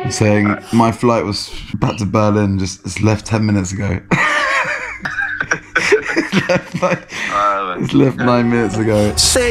saying my flight was back to Berlin just left 10 minutes ago. It's left 9 minutes ago.